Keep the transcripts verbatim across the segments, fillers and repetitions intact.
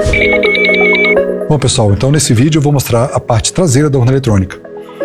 Bom, pessoal, então nesse vídeo eu vou mostrar a parte traseira da urna eletrônica.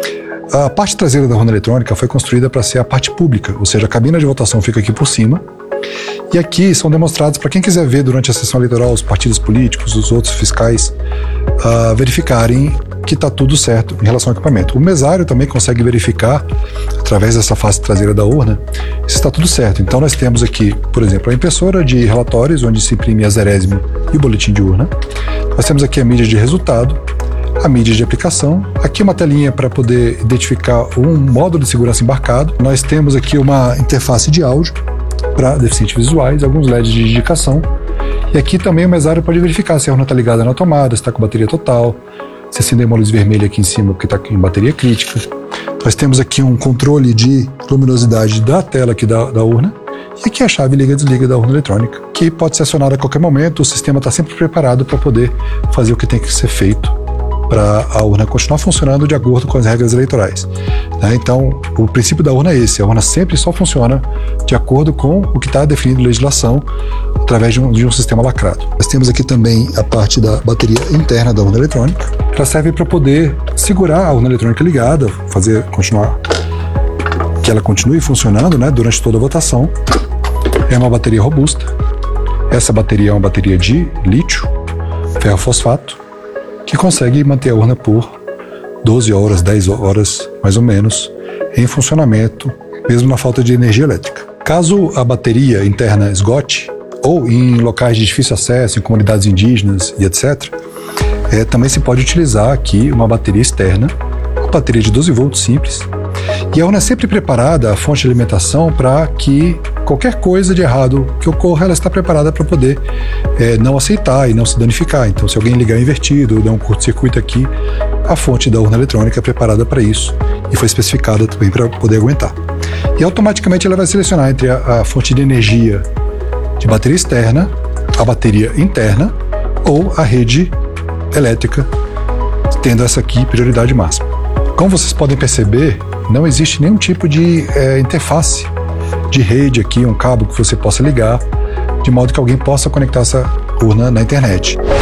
A parte traseira da urna eletrônica foi construída para ser a parte pública, ou seja, a cabina de votação fica aqui por cima. E aqui são demonstrados, para quem quiser ver durante a sessão eleitoral, os partidos políticos, os outros fiscais, uh, verificarem que está tudo certo em relação ao equipamento. O mesário também consegue verificar, através dessa face traseira da urna, se está tudo certo. Então nós temos aqui, por exemplo, a impressora de relatórios, onde se imprime a zerésimo e o boletim de urna. Nós temos aqui a mídia de resultado, a mídia de aplicação, aqui uma telinha para poder identificar um módulo de segurança embarcado. Nós temos aqui uma interface de áudio para deficientes visuais, alguns L E Ds de indicação. E aqui também o mesário pode verificar se a urna está ligada na tomada, se está com bateria total, se acender uma luz vermelha aqui em cima porque está em bateria crítica. Nós temos aqui um controle de luminosidade da tela aqui da, da urna. E aqui a chave liga e desliga da urna eletrônica, que pode ser acionada a qualquer momento. O sistema está sempre preparado para poder fazer o que tem que ser feito para a urna continuar funcionando de acordo com as regras eleitorais. Né? Então, o princípio da urna é esse: a urna sempre só funciona de acordo com o que está definido em legislação, através de um, de um sistema lacrado. Nós temos aqui também a parte da bateria interna da urna eletrônica. Ela serve para poder segurar a urna eletrônica ligada, fazer continuar que ela continue funcionando, né, durante toda a votação. É uma bateria robusta. Essa bateria é uma bateria de lítio, ferro-fosfato, que consegue manter a urna por doze horas, dez horas, mais ou menos, em funcionamento, mesmo na falta de energia elétrica. Caso a bateria interna esgote, ou em locais de difícil acesso, em comunidades indígenas e etcétera, é, também se pode utilizar aqui uma bateria externa, uma bateria de doze volts simples, e a urna é sempre preparada, a fonte de alimentação, para que qualquer coisa de errado que ocorra, ela está preparada para poder é, não aceitar e não se danificar. Então, se alguém ligar invertido ou der um curto-circuito aqui, a fonte da urna eletrônica é preparada para isso e foi especificada também para poder aguentar. E automaticamente ela vai selecionar entre a, a fonte de energia de bateria externa, a bateria interna ou a rede elétrica, tendo essa aqui prioridade máxima. Como vocês podem perceber, não existe nenhum tipo de é, interface de rede aqui, um cabo que você possa ligar, de modo que alguém possa conectar essa urna na internet.